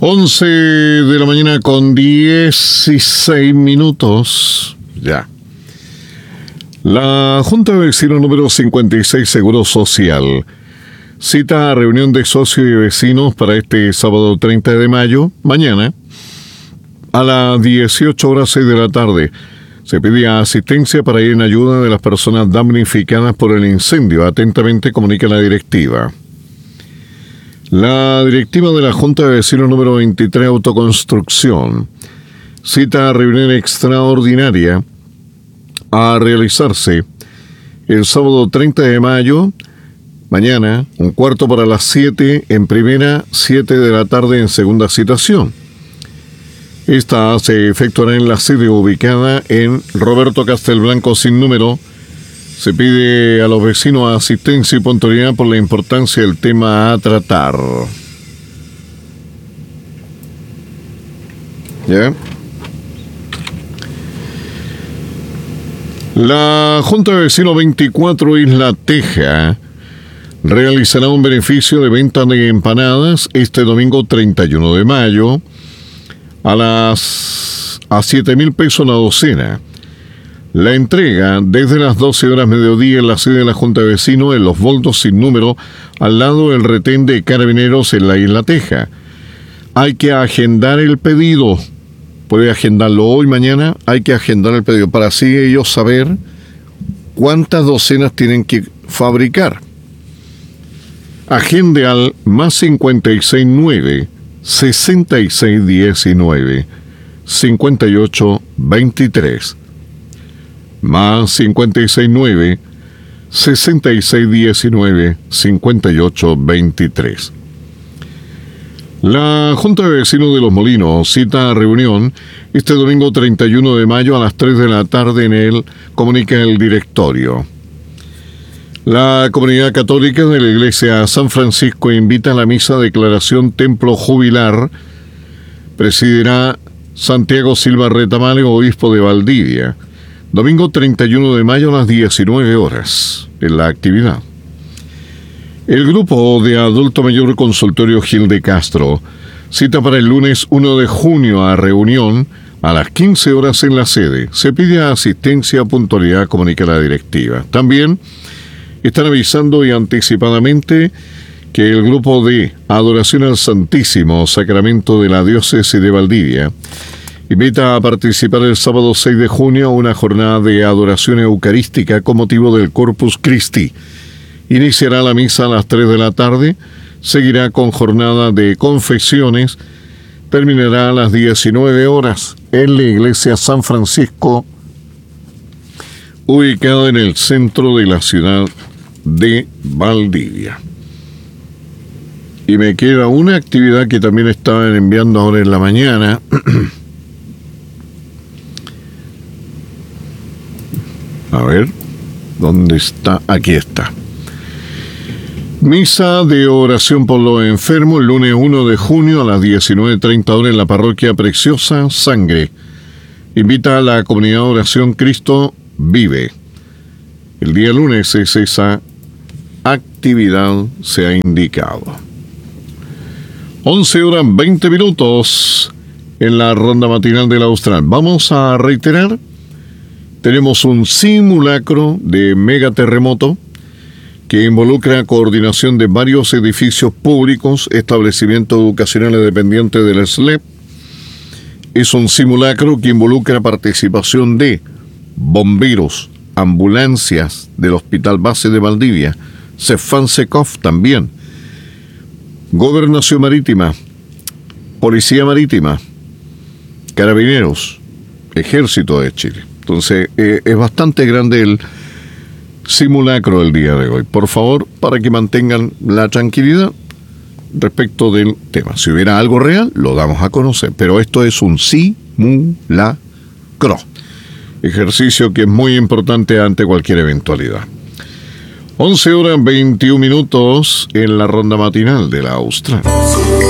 11 de la mañana con 16 minutos. Ya. La Junta de Vecinos número 56 Seguro Social cita a reunión de socios y vecinos para este sábado 30 de mayo, mañana, a las 18 horas 6 de la tarde. Se pide asistencia para ir en ayuda de las personas damnificadas por el incendio. Atentamente comunica la directiva. La directiva de la Junta de Vecinos número 23 Autoconstrucción cita a reunión extraordinaria a realizarse el sábado 30 de mayo, mañana, 6:45 en primera, 7 de la tarde en segunda citación. Esta se efectuará en la sede ubicada en Roberto Castelblanco sin número. Se pide a los vecinos asistencia y puntualidad por la importancia del tema a tratar. ¿Ya? La Junta de Vecinos 24 Isla Teja realizará un beneficio de venta de empanadas este domingo 31 de mayo a 7,000 pesos la docena. La entrega desde las 12 horas mediodía en la sede de la Junta de Vecinos en Los Boldos sin número, al lado del retén de Carabineros en la Isla Teja. Hay que agendar el pedido. Puede agendarlo hoy, mañana. Hay que agendar el pedido para así ellos saber cuántas docenas tienen que fabricar. Agende al +569 6619 5823. +569 6619 5823. La Junta de Vecinos de Los Molinos cita a reunión este domingo 31 de mayo a las 3 de la tarde en el comunica el directorio. La comunidad católica de la Iglesia San Francisco invita a la misa declaración Templo Jubilar. Presidirá Santiago Silva Retamale, obispo de Valdivia. Domingo 31 de mayo a las 19 horas en la actividad. El grupo de adulto mayor Consultorio Gil de Castro cita para el lunes 1 de junio a reunión a las 15 horas en la sede. Se pide asistencia, puntualidad, comunica la directiva. También están avisando y anticipadamente que el grupo de Adoración al Santísimo Sacramento de la Diócesis de Valdivia invita a participar el sábado 6 de junio a una jornada de adoración eucarística con motivo del Corpus Christi. Iniciará la misa a las 3 de la tarde, seguirá con jornada de confesiones, terminará a las 19 horas en la Iglesia San Francisco, ubicada en el centro de la ciudad de Valdivia. Y me queda una actividad que también estaban enviando ahora en la mañana. A ver, ¿dónde está? Aquí está. Misa de oración por los enfermos el lunes 1 de junio a las 19:30 horas en la parroquia Preciosa Sangre. Invita a la comunidad de oración Cristo Vive. El día lunes es esa actividad, se ha indicado. 11 horas 20 minutos en la ronda matinal del Austral. Vamos a reiterar. Tenemos un simulacro de megaterremoto que involucra coordinación de varios edificios públicos, establecimientos educacionales dependientes del SLEP. Es un simulacro que involucra participación de bomberos, ambulancias del Hospital Base de Valdivia, CEFAN-SECOF también, Gobernación Marítima, Policía Marítima, Carabineros, Ejército de Chile. Entonces, es bastante grande el simulacro del día de hoy. Por favor, para que mantengan la tranquilidad respecto del tema. Si hubiera algo real, lo damos a conocer. Pero esto es un simulacro. Ejercicio que es muy importante ante cualquier eventualidad. 11 horas 21 minutos en la ronda matinal de la Austral.